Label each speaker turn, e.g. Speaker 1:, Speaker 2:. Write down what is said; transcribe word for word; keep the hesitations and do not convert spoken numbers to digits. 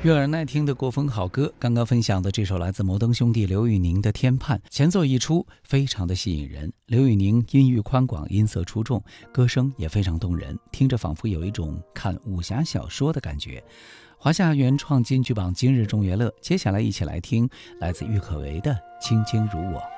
Speaker 1: 悦耳耐听的国风好歌，刚刚分享的这首来自摩登兄弟刘宇宁的《天畔》，前奏一出非常的吸引人。刘宇宁音域宽广，音色出众，歌声也非常动人，听着仿佛有一种看武侠小说的感觉。华夏原创金曲榜今日中原乐，接下来一起来听来自郁可唯的《卿卿如我》。